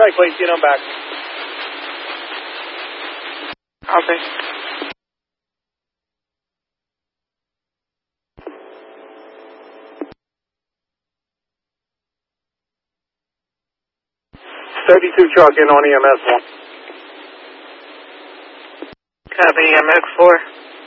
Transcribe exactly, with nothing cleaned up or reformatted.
strike, please. Get on back. Copy. thirty-two truck in on E M S one. Copy, E M X four.